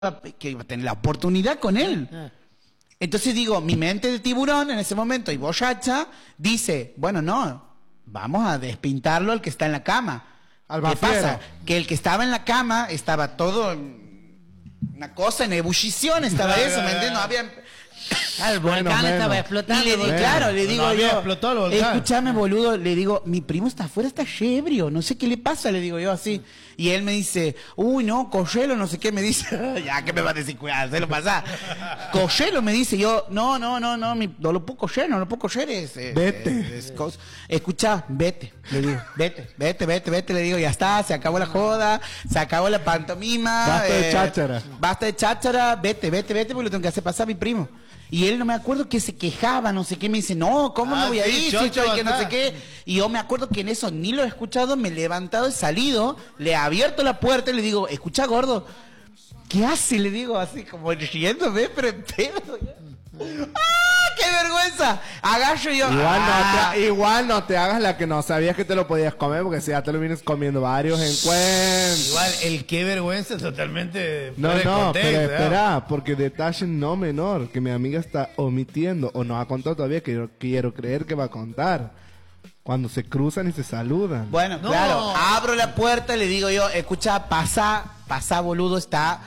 que iba a tener la oportunidad con él. Entonces digo, mi mente de tiburón en ese momento y borracha dice, bueno, no, vamos a despintarlo al que está en la cama. ¿Qué pasa? Que el que estaba en la cama estaba todo una cosa en ebullición, estaba eso, ¿me entiendes? No había... El volcán estaba explotando. Y le digo yo, volcán. Escúchame, boludo, le digo, mi primo está afuera, está re ebrio, no sé qué le pasa, le digo yo así. Y él me dice, uy, no, Coyelo, no sé qué, me dice, ya, ¿qué me va a decir? Cuidado, se lo pasa. Coyelo me dice, yo, no lo puedo coger, no lo puedo coger, vete. Escuchá, vete, le digo, vete, le digo, ya está, se acabó la joda, se acabó la pantomima. Basta de cháchara, vete, porque lo tengo que hacer pasar a mi primo. Y él no me acuerdo que se quejaba, no sé qué, me dice, no, ¿cómo no voy a ir? Que no sé qué. Y yo me acuerdo que en eso ni lo he escuchado, me he levantado, he salido, le he abierto la puerta y le digo, escucha, gordo, ¿qué hace? Le digo así, como riéndome, pero en pedo. ¡Ah, qué vergüenza! Agarro yo. Igual no te hagas la que no sabías que te lo podías comer, porque si ya te lo vienes comiendo varios encuentros. Igual, el qué vergüenza totalmente. No, pero espera, porque detalle no menor, que mi amiga está omitiendo, o no ha contado todavía, que yo quiero creer que va a contar. Cuando se cruzan y se saludan. Bueno, claro, abro la puerta y le digo yo, escucha, pasa, boludo, está...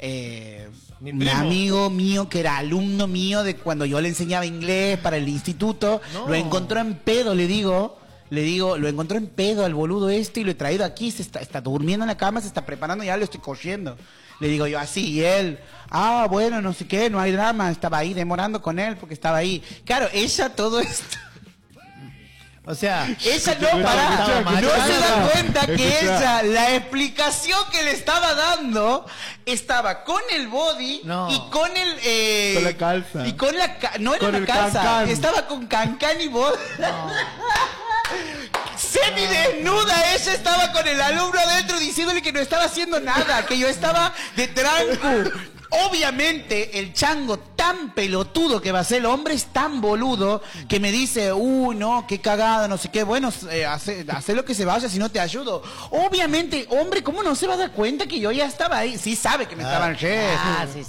un amigo mío que era alumno mío de cuando yo le enseñaba inglés para el instituto, lo encontró en pedo, le digo, lo encontró en pedo al boludo este y lo he traído aquí, está durmiendo en la cama, se está preparando, ya lo estoy cogiendo. Le digo yo así, y él, bueno, no sé qué, no hay drama, estaba ahí demorando con él porque estaba ahí. Claro, ella todo esto... O sea, ella no se da cuenta que ella, la explicación que le estaba dando, estaba con el body y con el... con la calza. Y con la... no era la calza, cancán. Estaba con cancán y body. Semi-desnuda, ella estaba con el alumno adentro diciéndole que no estaba haciendo nada, que yo estaba de tranco. Obviamente, el chango tan pelotudo que va a ser, el hombre es tan boludo que me dice, no, qué cagada, no sé qué, bueno, hace lo que se vaya si no te ayudo. Obviamente, hombre, ¿cómo no se va a dar cuenta que yo ya estaba ahí? Sí sabe que me estaban sí pero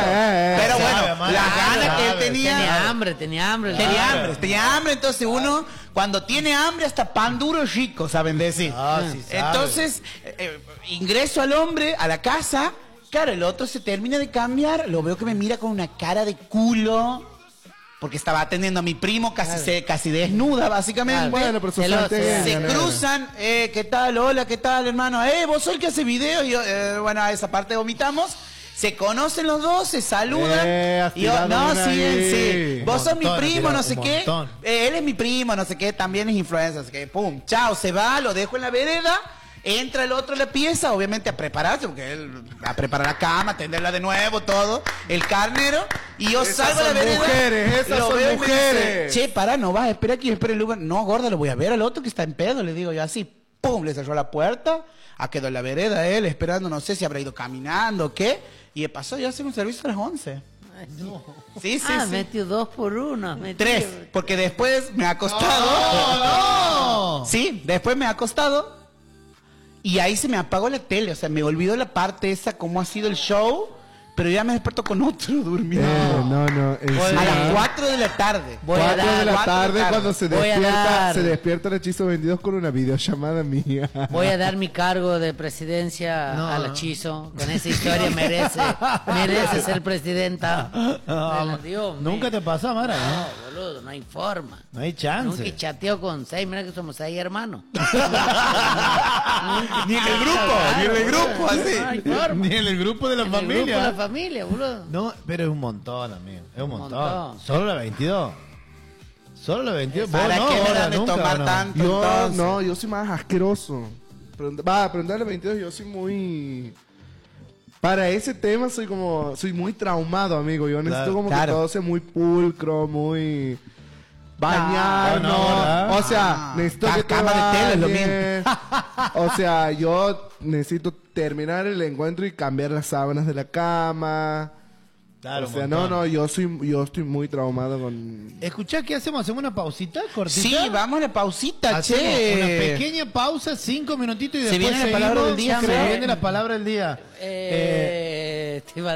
bueno, la gana que él tenía... Tenía hambre, entonces uno... Cuando tiene hambre, hasta pan duro es rico, saben decir. Entonces, ingreso al hombre a la casa. Claro, el otro se termina de cambiar, lo veo que me mira con una cara de culo, porque estaba atendiendo a mi primo casi desnuda, básicamente. Bueno, pero se cruzan, ¿qué tal? Hola, ¿qué tal, hermano? Vos sos el que hace videos. Y yo, bueno, a esa parte vomitamos. Se conocen los dos, se saludan. Y yo, no, sí. Vos sos mi primo, no sé qué. Él es mi primo, no sé qué, también es influencer, así que pum, chao, se va, lo dejo en la vereda. Entra el otro a la pieza, obviamente a prepararse, porque él a preparar la cama, atenderla de nuevo, todo, el carnero, y yo salgo a la vereda. Esas son mujeres. Che, pará, no vas a esperar que espere el Uber. No, gorda, lo voy a ver al otro que está en pedo, le digo yo así, pum, le cerró la puerta, quedó en la vereda él esperando, no sé si habrá ido caminando o qué, y pasó yo a hacer un servicio a las 11. Ay, no. Sí. Metió 2 por 1. 3, porque después me ha acostado. Sí, después me ha acostado. Y ahí se me apagó la tele, o sea, me olvidó la parte esa, cómo ha sido el show, pero ya me despertó con otro durmiendo. A las 4 de la tarde. 4 de la tarde cuando se despierta el hechizo 22 con una videollamada mía. Voy a dar mi cargo de presidencia al hechizo. Con esa historia merece ser presidenta. Nunca te pasó, Mara. No, boludo, no hay forma. No hay chance. Nunca chateo con 6, mira que somos 6 hermanos. Ni en el grupo, así. No hay forma. Ni en el grupo de la familia. Boludo. No, pero es un montón, amigo. Es un montón. Solo la 22. ¿Para qué me dan de tomar tanto? Yo soy más asqueroso. Preguntarle 22, yo soy muy... Para ese tema soy muy traumado, amigo. Yo necesito que todo sea muy pulcro, muy... bañarnos. O sea, necesito que cama de tela es lo mío. O sea, yo necesito terminar el encuentro y cambiar las sábanas de la cama. Claro, o sea, yo estoy muy traumado con... Escuchá, ¿qué hacemos? ¿Hacemos una pausita cortita? Sí, vamos a la pausita, Hacemos una che. pequeña pausa, 5 minutitos y después viene la palabra del día, Se viene la palabra del día. te iba